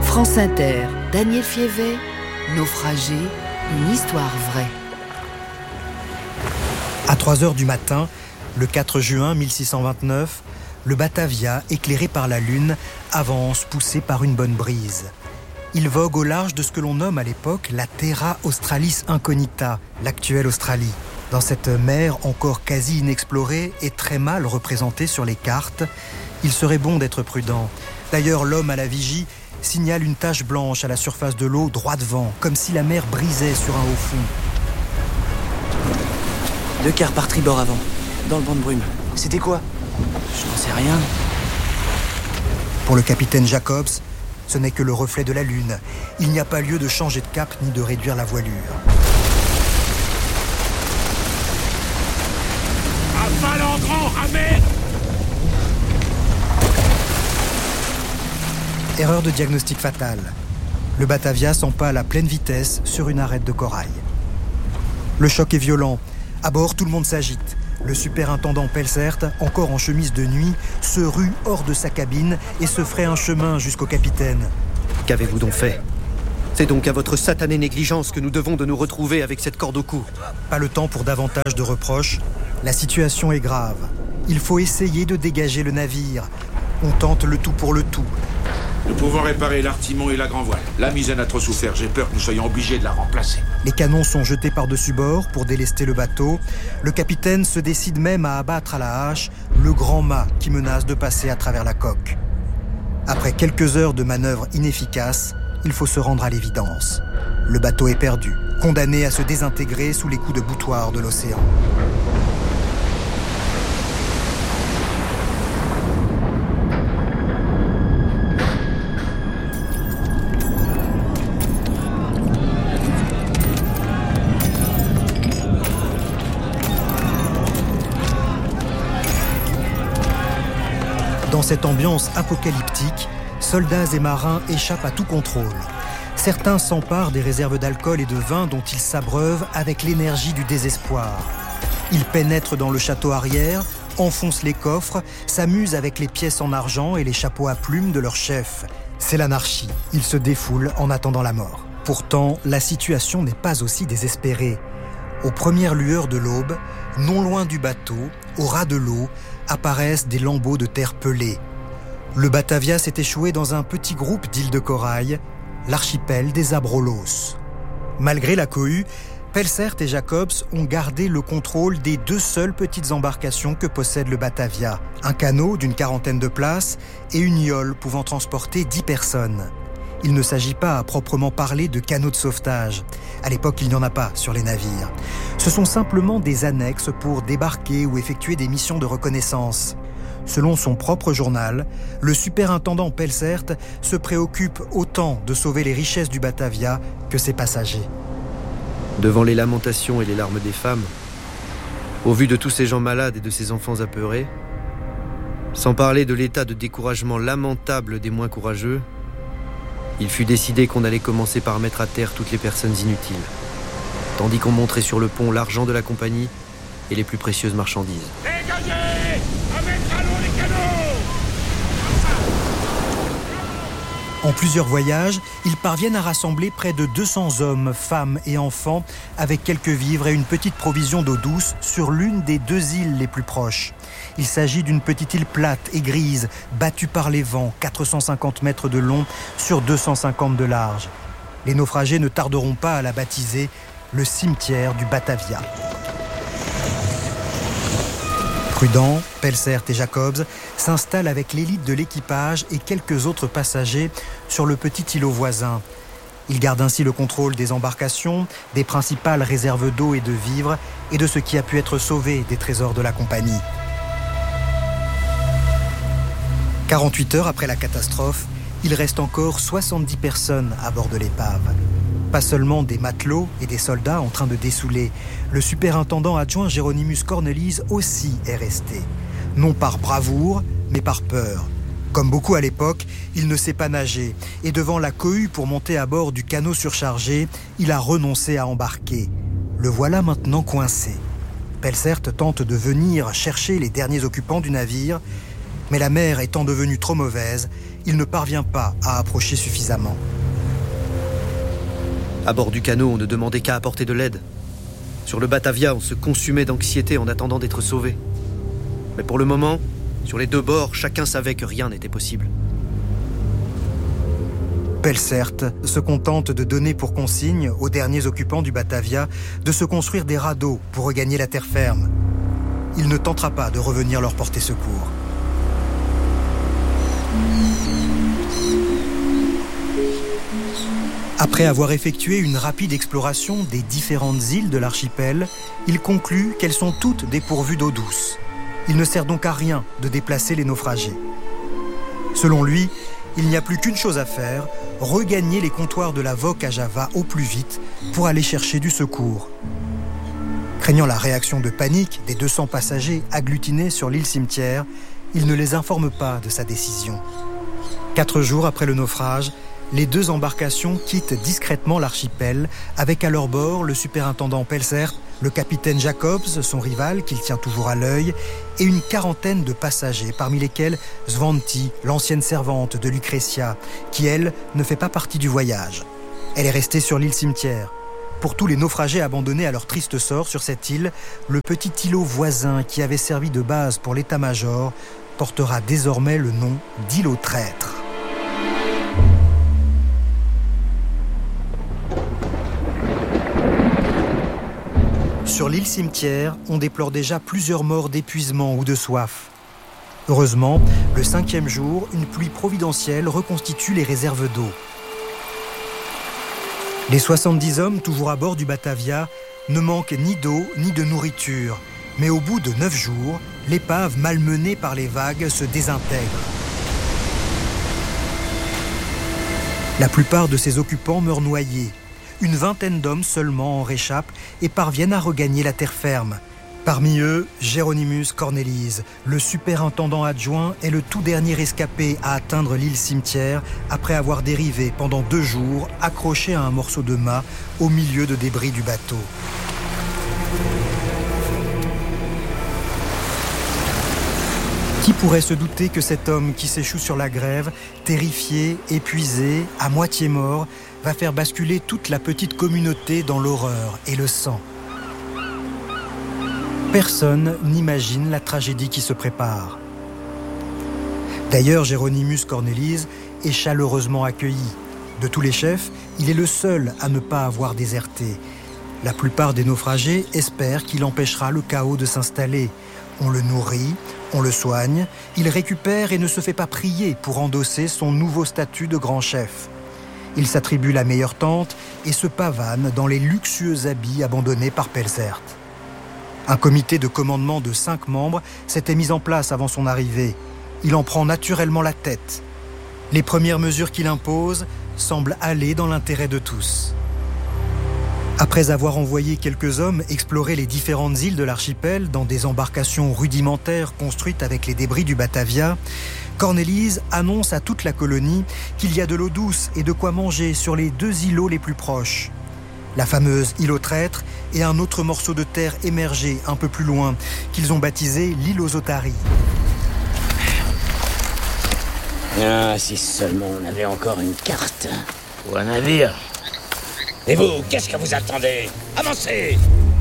France Inter, Daniel Fievet, Naufragé, une histoire vraie. À 3h du matin, le 4 juin 1629, le Batavia, éclairé par la lune, avance poussé par une bonne brise. Il vogue au large de ce que l'on nomme à l'époque la Terra Australis Incognita, l'actuelle Australie. Dans cette mer encore quasi inexplorée et très mal représentée sur les cartes, il serait bon d'être prudent. D'ailleurs, l'homme à la vigie signale une tache blanche à la surface de l'eau droit devant, comme si la mer brisait sur un haut fond. 2 quarts par tribord avant, dans le banc de brume. C'était quoi? Je n'en sais rien. Pour le capitaine Jacobs, ce n'est que le reflet de la lune. Il n'y a pas lieu de changer de cap ni de réduire la voilure. À Valengrand, à mer! Erreur de diagnostic fatale. Le Batavia s'empale à pleine vitesse sur une arête de corail. Le choc est violent. À bord, tout le monde s'agite. Le superintendant Pelsaert, encore en chemise de nuit, se rue hors de sa cabine et se ferait un chemin jusqu'au capitaine. Qu'avez-vous donc fait? C'est donc à votre satanée négligence que nous devons de nous retrouver avec cette corde au cou. Pas le temps pour davantage de reproches. La situation est grave. Il faut essayer de dégager le navire. On tente le tout pour le tout. Nous pouvons réparer l'artimon et la grand-voile. La misaine a trop souffert, j'ai peur que nous soyons obligés de la remplacer. Les canons sont jetés par-dessus bord pour délester le bateau. Le capitaine se décide même à abattre à la hache le grand mât qui menace de passer à travers la coque. Après quelques heures de manœuvres inefficaces, il faut se rendre à l'évidence. Le bateau est perdu, condamné à se désintégrer sous les coups de boutoir de l'océan. Dans cette ambiance apocalyptique, soldats et marins échappent à tout contrôle. Certains s'emparent des réserves d'alcool et de vin dont ils s'abreuvent avec l'énergie du désespoir. Ils pénètrent dans le château arrière, enfoncent les coffres, s'amusent avec les pièces en argent et les chapeaux à plumes de leur chef. C'est l'anarchie. Ils se défoulent en attendant la mort. Pourtant, la situation n'est pas aussi désespérée. Aux premières lueurs de l'aube, non loin du bateau, au ras de l'eau, apparaissent des lambeaux de terre pelée. Le Batavia s'est échoué dans un petit groupe d'îles de corail, l'archipel des Abrolhos. Malgré la cohue, Pelsaert et Jacobs ont gardé le contrôle des 2 seules petites embarcations que possède le Batavia, un canot d'une 40aine de places et une yole pouvant transporter 10 personnes. Il ne s'agit pas à proprement parler de canots de sauvetage. À l'époque, il n'y en a pas sur les navires. Ce sont simplement des annexes pour débarquer ou effectuer des missions de reconnaissance. Selon son propre journal, le superintendant Pelsaert se préoccupe autant de sauver les richesses du Batavia que ses passagers. Devant les lamentations et les larmes des femmes, au vu de tous ces gens malades et de ces enfants apeurés, sans parler de l'état de découragement lamentable des moins courageux, il fut décidé qu'on allait commencer par mettre à terre toutes les personnes inutiles, tandis qu'on montrait sur le pont l'argent de la compagnie et les plus précieuses marchandises. Dégagez! À mettre à l'eau les canons! En plusieurs voyages, ils parviennent à rassembler près de 200 hommes, femmes et enfants avec quelques vivres et une petite provision d'eau douce sur l'une des 2 îles les plus proches. Il s'agit d'une petite île plate et grise, battue par les vents, 450 mètres de long sur 250 de large. Les naufragés ne tarderont pas à la baptiser le cimetière du Batavia. Prudents, Pelsaert et Jacobs s'installent avec l'élite de l'équipage et quelques autres passagers sur le petit îlot voisin. Ils gardent ainsi le contrôle des embarcations, des principales réserves d'eau et de vivres et de ce qui a pu être sauvé des trésors de la compagnie. 48 heures après la catastrophe, il reste encore 70 personnes à bord de l'épave. Pas seulement des matelots et des soldats en train de dessouler. Le superintendant adjoint Géronimus Cornelis aussi est resté. Non par bravoure, mais par peur. Comme beaucoup à l'époque, il ne sait pas nager. Et devant la cohue pour monter à bord du canot surchargé, il a renoncé à embarquer. Le voilà maintenant coincé. Pelsaert tente de venir chercher les derniers occupants du navire, Mais la mer étant devenue trop mauvaise, il ne parvient pas à approcher suffisamment. À bord du canot, on ne demandait qu'à apporter de l'aide. Sur le Batavia, on se consumait d'anxiété en attendant d'être sauvé. Mais pour le moment, sur les deux bords, chacun savait que rien n'était possible. Pelsaert se contente de donner pour consigne aux derniers occupants du Batavia de se construire des radeaux pour regagner la terre ferme. Il ne tentera pas de revenir leur porter secours. Après avoir effectué une rapide exploration des différentes îles de l'archipel, il conclut qu'elles sont toutes dépourvues d'eau douce. Il ne sert donc à rien de déplacer les naufragés. Selon lui, il n'y a plus qu'une chose à faire, regagner les comptoirs de la Voc à Java au plus vite pour aller chercher du secours. Craignant la réaction de panique des 200 passagers agglutinés sur l'île Cimetière, il ne les informe pas de sa décision. 4 jours après le naufrage, les 2 embarcations quittent discrètement l'archipel avec à leur bord le superintendant Pelsaert, le capitaine Jacobs, son rival qu'il tient toujours à l'œil, et une quarantaine de passagers, parmi lesquels Svanti, l'ancienne servante de Lucretia, qui elle ne fait pas partie du voyage. Elle est restée sur l'île Cimetière. Pour tous les naufragés abandonnés à leur triste sort sur cette île, le petit îlot voisin qui avait servi de base pour l'état-major portera désormais le nom d'îlot traître. Sur l'île Cimetière, on déplore déjà plusieurs morts d'épuisement ou de soif. Heureusement, le 5e jour, une pluie providentielle reconstitue les réserves d'eau. Les 70 hommes toujours à bord du Batavia ne manquent ni d'eau ni de nourriture. Mais au bout de 9 jours, l'épave malmenée par les vagues se désintègre. La plupart de ses occupants meurent noyés. Une vingtaine d'hommes seulement en réchappent et parviennent à regagner la terre ferme. Parmi eux, Géronimus Cornelis, le superintendant adjoint, est le tout dernier rescapé à atteindre l'île Cimetière après avoir dérivé pendant 2 jours, accroché à un morceau de mât au milieu de débris du bateau. Qui pourrait se douter que cet homme qui s'échoue sur la grève, terrifié, épuisé, à moitié mort, va faire basculer toute la petite communauté dans l'horreur et le sang. Personne n'imagine la tragédie qui se prépare. D'ailleurs, Géronimus Cornelis est chaleureusement accueilli. De tous les chefs, il est le seul à ne pas avoir déserté. La plupart des naufragés espèrent qu'il empêchera le chaos de s'installer. On le nourrit, on le soigne, il récupère et ne se fait pas prier pour endosser son nouveau statut de grand chef. Il s'attribue la meilleure tente et se pavane dans les luxueux habits abandonnés par Pelsaert. Un comité de commandement de 5 membres s'était mis en place avant son arrivée. Il en prend naturellement la tête. Les premières mesures qu'il impose semblent aller dans l'intérêt de tous. Après avoir envoyé quelques hommes explorer les différentes îles de l'archipel dans des embarcations rudimentaires construites avec les débris du Batavia, Cornelis annonce à toute la colonie qu'il y a de l'eau douce et de quoi manger sur les 2 îlots les plus proches. La fameuse îlot traître et un autre morceau de terre émergé un peu plus loin, qu'ils ont baptisé l'île aux otaries. Ah, si seulement on avait encore une carte. Ou un navire. Et vous, qu'est-ce que vous attendez? Avancez!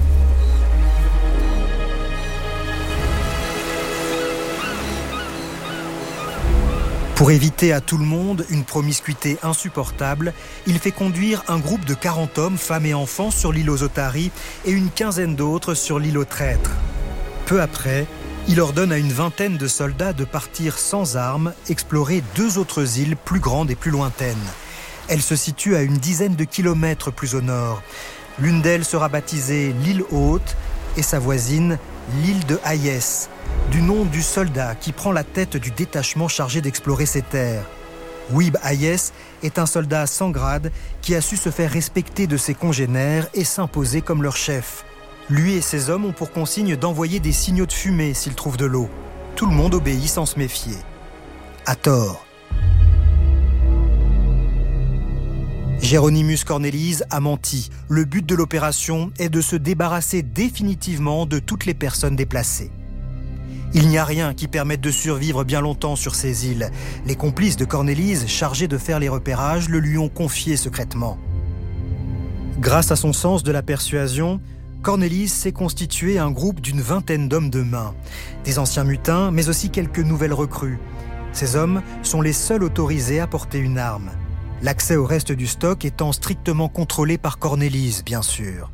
Pour éviter à tout le monde une promiscuité insupportable, il fait conduire un groupe de 40 hommes, femmes et enfants sur l'île aux otaries et une quinzaine d'autres sur l'île aux traîtres. Peu après, il ordonne à une vingtaine de soldats de partir sans armes explorer 2 autres îles plus grandes et plus lointaines. Elles se situent à une dizaine de kilomètres plus au nord. L'une d'elles sera baptisée l'île Haute et sa voisine l'île de Hayes, du nom du soldat qui prend la tête du détachement chargé d'explorer ces terres. Wib Hayes est un soldat sans grade qui a su se faire respecter de ses congénères et s'imposer comme leur chef. Lui et ses hommes ont pour consigne d'envoyer des signaux de fumée s'ils trouvent de l'eau. Tout le monde obéit sans se méfier. À tort. Géronimus Cornelis a menti. Le but de l'opération est de se débarrasser définitivement de toutes les personnes déplacées. Il n'y a rien qui permette de survivre bien longtemps sur ces îles. Les complices de Cornélise, chargés de faire les repérages, le lui ont confié secrètement. Grâce à son sens de la persuasion, Cornélise s'est constitué un groupe d'une 20aine d'hommes de main. Des anciens mutins, mais aussi quelques nouvelles recrues. Ces hommes sont les seuls autorisés à porter une arme. L'accès au reste du stock étant strictement contrôlé par Cornélise, bien sûr.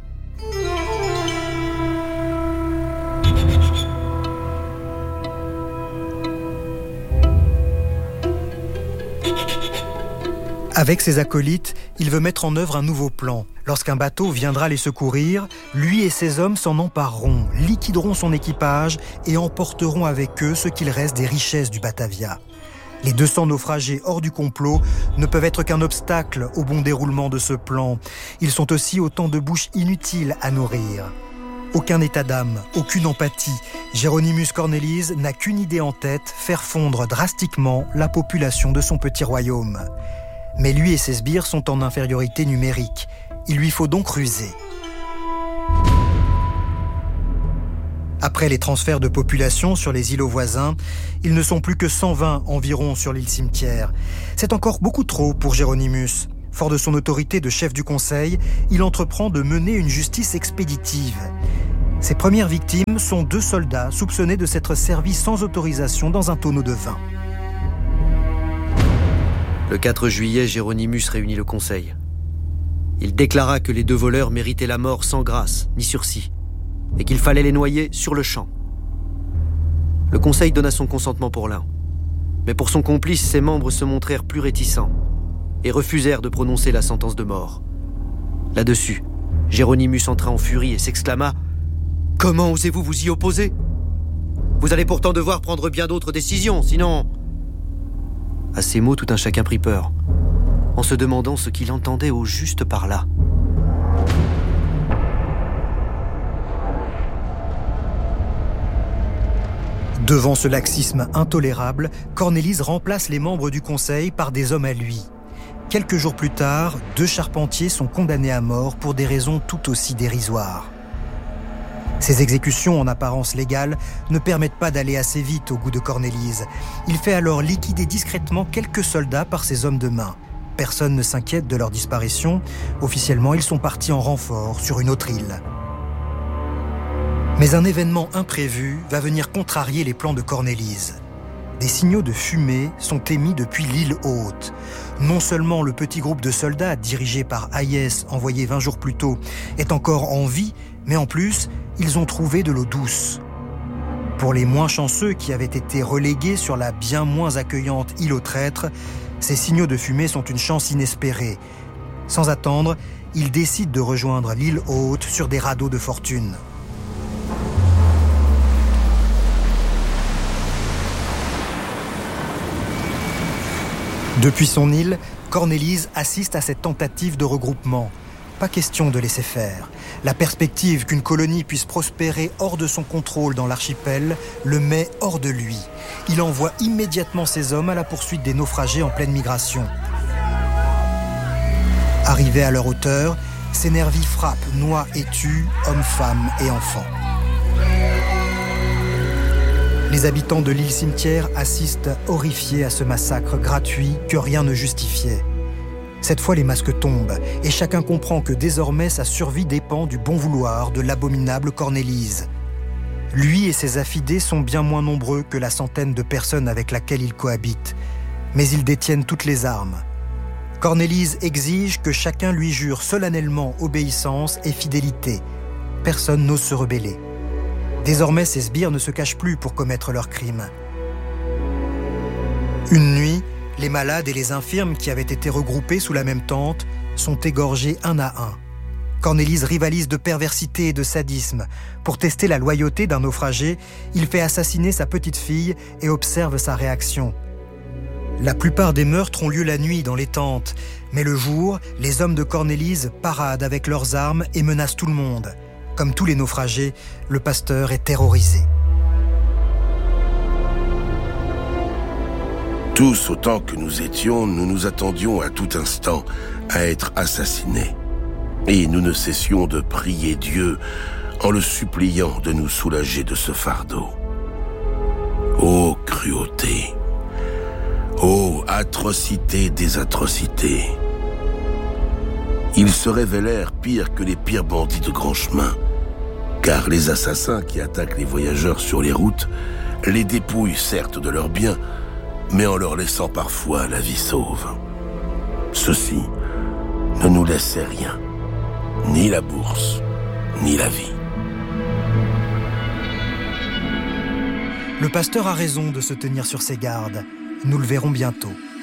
Avec ses acolytes, il veut mettre en œuvre un nouveau plan. Lorsqu'un bateau viendra les secourir, lui et ses hommes s'en empareront, liquideront son équipage et emporteront avec eux ce qu'il reste des richesses du Batavia. Les 200 naufragés hors du complot ne peuvent être qu'un obstacle au bon déroulement de ce plan. Ils sont aussi autant de bouches inutiles à nourrir. Aucun état d'âme, aucune empathie. Hieronymus Cornélise n'a qu'une idée en tête, faire fondre drastiquement la population de son petit royaume. Mais lui et ses sbires sont en infériorité numérique. Il lui faut donc ruser. Après les transferts de population sur les îlots voisins, ils ne sont plus que 120 environ sur l'île Cimetière. C'est encore beaucoup trop pour Hieronymus. Fort de son autorité de chef du conseil, il entreprend de mener une justice expéditive. Ses premières victimes sont 2 soldats soupçonnés de s'être servis sans autorisation dans un tonneau de vin. Le 4 juillet, Hieronymus réunit le conseil. Il déclara que les 2 voleurs méritaient la mort sans grâce ni sursis, et qu'il fallait les noyer sur le champ. Le conseil donna son consentement pour l'un, mais pour son complice, ses membres se montrèrent plus réticents et refusèrent de prononcer la sentence de mort. Là-dessus, Hieronymus entra en furie et s'exclama « Comment osez-vous vous y opposer ? Vous allez pourtant devoir prendre bien d'autres décisions, sinon... » À ces mots, tout un chacun prit peur, en se demandant ce qu'il entendait au juste par là. Devant ce laxisme intolérable, Cornélise remplace les membres du conseil par des hommes à lui. Quelques jours plus tard, 2 charpentiers sont condamnés à mort pour des raisons tout aussi dérisoires. Ces exécutions en apparence légales ne permettent pas d'aller assez vite au goût de Cornélise. Il fait alors liquider discrètement quelques soldats par ses hommes de main. Personne ne s'inquiète de leur disparition. Officiellement, ils sont partis en renfort sur une autre île. Mais un événement imprévu va venir contrarier les plans de Cornélise. Des signaux de fumée sont émis depuis l'île Haute. Non seulement le petit groupe de soldats dirigé par Hayès, envoyé 20 jours plus tôt, est encore en vie, mais en plus, ils ont trouvé de l'eau douce. Pour les moins chanceux qui avaient été relégués sur la bien moins accueillante île aux Traîtres, ces signaux de fumée sont une chance inespérée. Sans attendre, ils décident de rejoindre l'île Haute sur des radeaux de fortune. Depuis son île, Cornélise assiste à cette tentative de regroupement. Pas question de laisser faire. La perspective qu'une colonie puisse prospérer hors de son contrôle dans l'archipel le met hors de lui. Il envoie immédiatement ses hommes à la poursuite des naufragés en pleine migration. Arrivés à leur hauteur, ces nervis frappent, noient et tuent hommes, femmes et enfants. Les habitants de l'île Cimetière assistent horrifiés à ce massacre gratuit que rien ne justifiait. Cette fois, les masques tombent et chacun comprend que désormais sa survie dépend du bon vouloir de l'abominable Cornélise. Lui et ses affidés sont bien moins nombreux que la centaine de personnes avec laquelle il cohabite, mais ils détiennent toutes les armes. Cornélise exige que chacun lui jure solennellement obéissance et fidélité. Personne n'ose se rebeller. Désormais, ces sbires ne se cachent plus pour commettre leurs crimes. Une nuit, les malades et les infirmes qui avaient été regroupés sous la même tente sont égorgés un à un. Cornélise rivalise de perversité et de sadisme. Pour tester la loyauté d'un naufragé, il fait assassiner sa petite fille et observe sa réaction. La plupart des meurtres ont lieu la nuit dans les tentes, mais le jour, les hommes de Cornélise paradent avec leurs armes et menacent tout le monde. Comme tous les naufragés, le pasteur est terrorisé. Tous autant que nous étions, nous nous attendions à tout instant à être assassinés. Et nous ne cessions de prier Dieu en le suppliant de nous soulager de ce fardeau. cruauté. Oh, atrocité des atrocités. Ils se révélèrent pires que les pires bandits de grand chemin, car les assassins qui attaquent les voyageurs sur les routes les dépouillent certes de leurs biens, mais en leur laissant parfois la vie sauve. Ceux-ci ne nous laissaient rien, ni la bourse, ni la vie. Le pasteur a raison de se tenir sur ses gardes. Nous le verrons bientôt.